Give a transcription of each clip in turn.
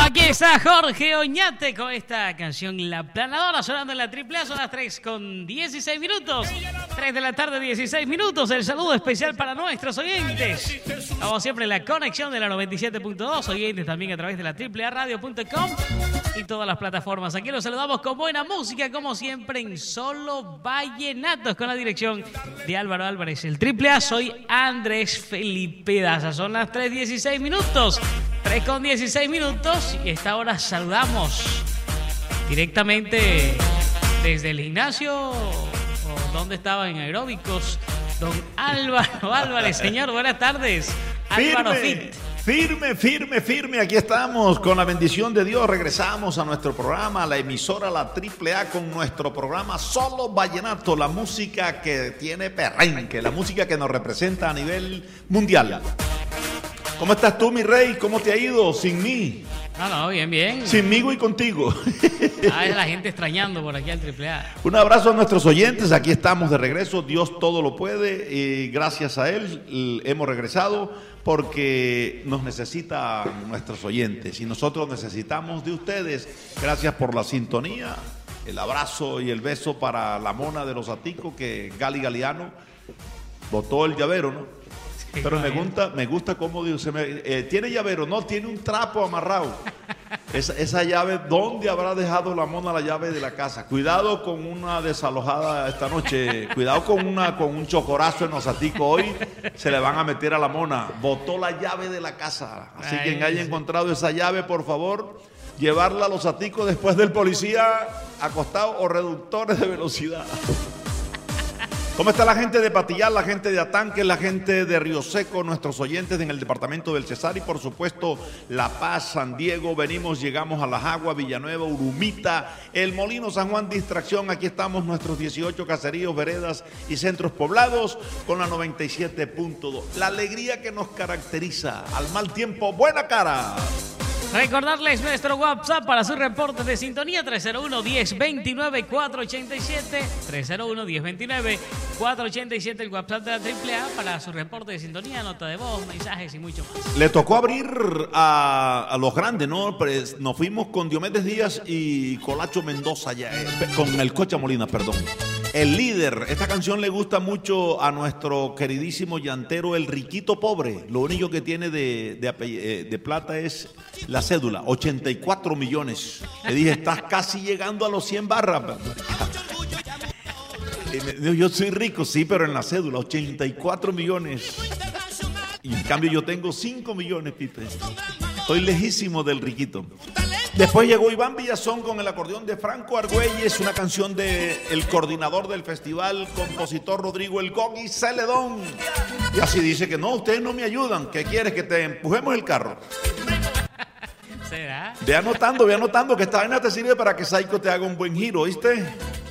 Aquí está Jorge Oñate con esta canción La Planadora sonando en la AAA. Son las 3:16. 3 de la tarde, 16 minutos. El saludo especial para nuestros oyentes. Como siempre, la conexión de la 97.2. Oyentes también a través de la AAAradio.com y todas las plataformas. Aquí los saludamos con buena música, como siempre, en Solo Vallenatos, con la dirección de Álvaro Álvarez. El AAA, soy Andrés Felipe Daza. Son las 3:16 minutos. 3:16 minutos y a esta hora saludamos directamente desde el gimnasio, o donde estaba en aeróbicos, don Álvaro Álvarez. Señor, buenas tardes. Álvaro Fit. Firme. Aquí estamos con la bendición de Dios. Regresamos a nuestro programa, a la emisora La AAA, con nuestro programa Solo Vallenato, la música que tiene perrenque, la música que nos representa a nivel mundial. ¿Cómo estás tú, mi rey? ¿Cómo te ha ido sin mí? No, bien. Sinmigo y contigo. Es la gente extrañando por aquí al AAA. Un abrazo a nuestros oyentes. Aquí estamos de regreso. Dios todo lo puede. Y gracias a Él hemos regresado porque nos necesitan nuestros oyentes. Y nosotros necesitamos de ustedes. Gracias por la sintonía. El abrazo y el beso para la mona de los Aticos, que Gali Galeano botó el llavero, ¿no? Pero me gusta cómo Dios tiene llavero, no, tiene un trapo amarrado. Esa llave, ¿dónde habrá dejado la mona la llave de la casa? Cuidado con una desalojada esta noche, cuidado con un chocorazo en los Aticos. Hoy se le van a meter a la mona. Botó la llave de la casa. Así que quien haya encontrado esa llave, por favor, llevarla a los Aticos después del policía acostado o reductores de velocidad. ¿Cómo está la gente de Patillal, la gente de Atanque, la gente de Río Seco, nuestros oyentes en el departamento del Cesar y por supuesto La Paz, San Diego? Llegamos a Las Aguas, Villanueva, Urumita, El Molino, San Juan, Distracción. Aquí estamos nuestros 18 caseríos, veredas y centros poblados con la 97.2. La alegría que nos caracteriza, al mal tiempo, buena cara. Recordarles nuestro WhatsApp para sus reportes de sintonía: 301-1029-487, 301-1029-487, el WhatsApp de la AAA para su reporte de sintonía, nota de voz, mensajes y mucho más. Le tocó abrir a los grandes, ¿no? Pues nos fuimos con Diomedes Díaz y Colacho Mendoza, con el Cocha Molina, perdón. El líder. Esta canción le gusta mucho a nuestro queridísimo llantero, el Riquito Pobre. Lo único que tiene de plata es la cédula, 84 millones. Le dije, estás casi llegando a los 100 barras. Yo soy rico, sí, pero en la cédula, 84 millones. Y en cambio yo tengo 5 millones, Pipe. Estoy lejísimo del Riquito. Después llegó Iván Villazón con el acordeón de Franco Argüelles, una canción del coordinador del festival, compositor Rodrigo El Gogui Celedón. Y así dice que no, ustedes no me ayudan. ¿Qué quieres? Que te empujemos el carro. ¿Será? Ve anotando que esta vaina te sirve para que Saico te haga un buen giro, ¿oíste?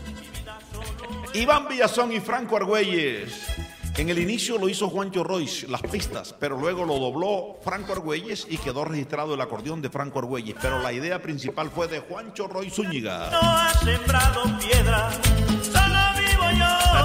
Iván Villazón y Franco Argüelles. En el inicio lo hizo Juancho Royce, las pistas, pero luego lo dobló Franco Argüelles y quedó registrado el acordeón de Franco Argüelles. Pero la idea principal fue de Juancho Royce Zúñiga. No ha sembrado piedra, solo vivo yo.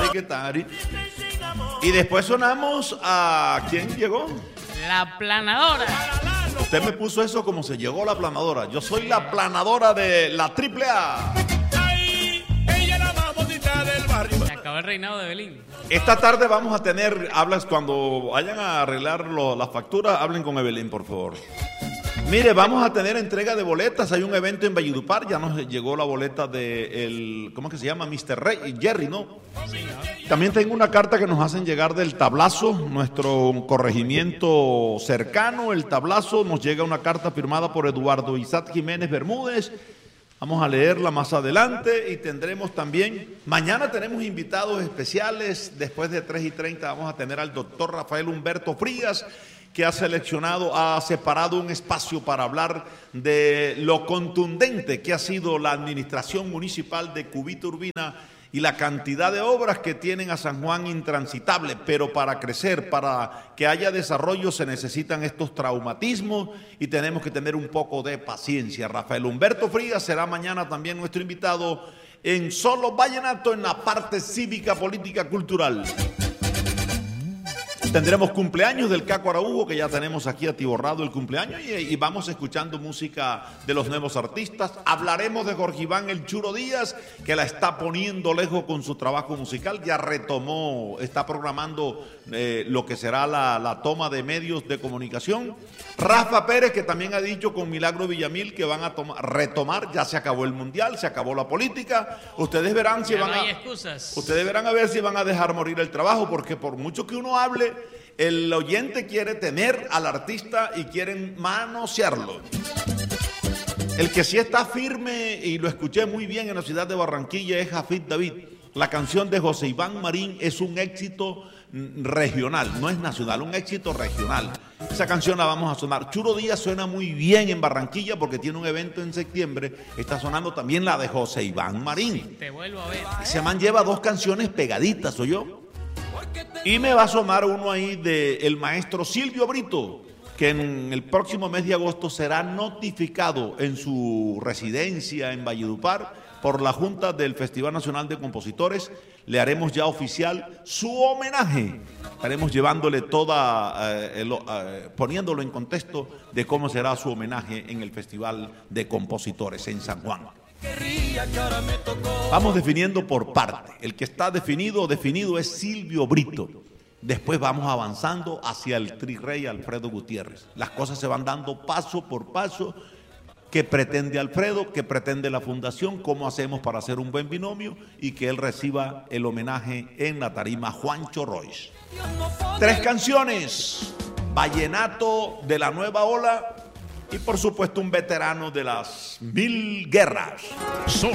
Y después sonamos a... ¿Quién llegó? La Planadora. Usted me puso eso como se llegó la planadora. Yo soy la planadora de la AAA. Ella la más bonita del barrio. Se acabó el reinado de Belín. Esta tarde vamos a tener, cuando vayan a arreglar las facturas, hablen con Evelyn, por favor. Mire, vamos a tener entrega de boletas. Hay un evento en Valledupar. Ya nos llegó la boleta de ¿cómo es que se llama? Mr. Jerry, ¿no? Sí, ¿no? También tengo una carta que nos hacen llegar del Tablazo, nuestro corregimiento cercano. El Tablazo nos llega una carta firmada por Eduardo Isaac Jiménez Bermúdez. Vamos a leerla más adelante y tendremos también, mañana tenemos invitados especiales. Después de 3:30 vamos a tener al doctor Rafael Humberto Frías, que ha separado un espacio para hablar de lo contundente que ha sido la administración municipal de Cubita Urbina y la cantidad de obras que tienen a San Juan intransitable. Pero para crecer, para que haya desarrollo, se necesitan estos traumatismos y tenemos que tener un poco de paciencia. Rafael Humberto Frías será mañana también nuestro invitado en Solo Vallenato, en la parte cívica, política, cultural. Tendremos cumpleaños del Caco Araújo, que ya tenemos aquí atiborrado el cumpleaños, y vamos escuchando música de los nuevos artistas. Hablaremos de Jorge Iván El Churo Díaz, que la está poniendo lejos con su trabajo musical. Ya retomó, está programando lo que será la toma de medios de comunicación. Rafa Pérez, que también ha dicho con Milagro Villamil que van a retomar. Ya se acabó el mundial, se acabó la política. Ustedes verán si Ya van no hay a... excusas. Ustedes verán a ver si van a dejar morir el trabajo, porque por mucho que uno hable, el oyente quiere tener al artista y quieren manosearlo. El que sí está firme, y lo escuché muy bien en la ciudad de Barranquilla, es Jafid David. La canción de José Iván Marín es un éxito regional, no es nacional, un éxito regional. Esa canción la vamos a sonar. Churo Díaz suena muy bien en Barranquilla porque tiene un evento en septiembre. Está sonando también la de José Iván Marín. Sí, te vuelvo a ver. Ese man lleva 2 canciones pegaditas, ¿soy yo? Y me va a asomar uno ahí del maestro Silvio Brito, que en el próximo mes de agosto será notificado en su residencia en Valledupar por la Junta del Festival Nacional de Compositores. Le haremos ya oficial su homenaje. Estaremos llevándole poniéndolo en contexto de cómo será su homenaje en el Festival de Compositores en San Juan. Vamos definiendo por parte. El que está definido es Silvio Brito. Después vamos avanzando hacia el trirrey Alfredo Gutiérrez. Las cosas se van dando paso por paso. ¿Qué pretende Alfredo? ¿Qué pretende la fundación? ¿Cómo hacemos para hacer un buen binomio? Y que él reciba el homenaje en la tarima Juancho Royce. 3 canciones. Vallenato de la nueva ola. Y por supuesto un veterano de las 1000 guerras.